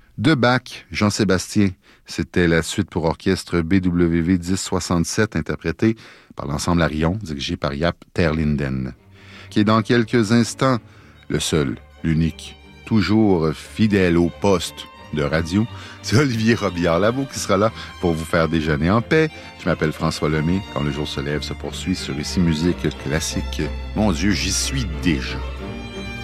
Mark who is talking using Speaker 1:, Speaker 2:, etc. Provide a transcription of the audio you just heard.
Speaker 1: De Bach, Jean-Sébastien, c'était la suite pour orchestre BWV 1067 interprétée par l'ensemble Arion, dirigé par Jaap ter Linden, qui est dans quelques instants le seul, l'unique, toujours fidèle au poste de radio. C'est Olivier Robillard-Lavaud qui sera là pour vous faire déjeuner en paix. Je m'appelle François Lemay. Quand le jour se lève se poursuit sur Ici Musique Classique. Mon Dieu, j'y suis déjà.